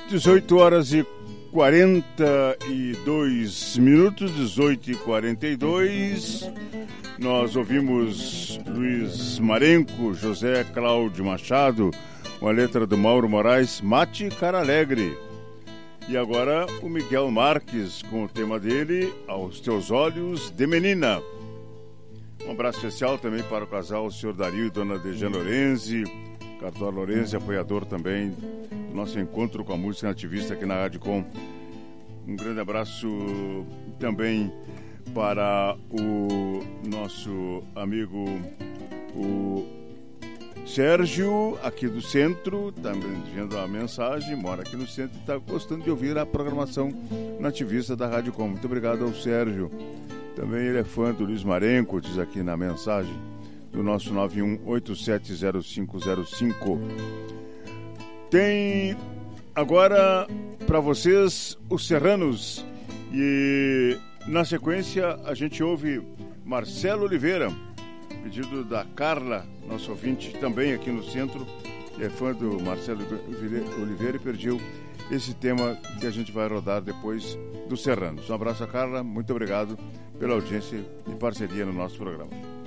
18 horas e 42 minutos, 18 e 42. Nós ouvimos Luiz Marenco, José Cláudio Machado, com a letra do Mauro Moraes, Mate Cara Alegre. E agora o Miguel Marques com o tema dele, Aos Teus Olhos de Menina. Um abraço especial também para o casal, o senhor Dario e dona Dejane Lorenzi, Cartório Lorenzi, apoiador também do nosso encontro com a música nativista aqui na Rádio Com. Um grande abraço também para o nosso amigo, o Sérgio, aqui do centro, está me enviando uma mensagem, mora aqui no centro e está gostando de ouvir a programação nativista da Rádio Com. Muito obrigado ao Sérgio. Também ele é fã do Luiz Marenco, diz aqui na mensagem do nosso 91870505. Tem agora para vocês os Serranos e na sequência a gente ouve Marcelo Oliveira, pedido da Carla, nosso ouvinte também aqui no centro, que é fã do Marcelo Oliveira e pediu esse tema que a gente vai rodar depois dos Serranos. Um abraço a Carla, muito obrigado pela audiência e parceria no nosso programa.